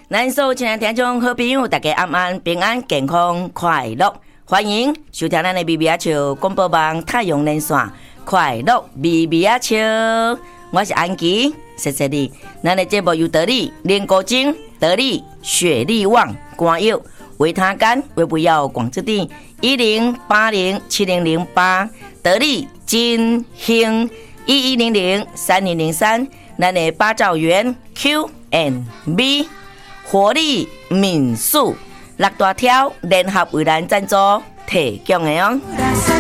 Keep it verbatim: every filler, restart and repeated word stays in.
咱所有亲爱的听众好朋友，大家晚安，平安健康快乐，欢迎收听咱的咪咪仔笑广播网太阳连线，快乐咪咪仔笑，我是安琪，谢谢你。咱的节目由得力莲果精、得力雪力旺、肝药、维他甘、维不药广之地一零八零七零零八，得力金兴一一零零三零零三，咱的八兆元 Q and B。活力民宿六大条联合为咱赞助提供的哦。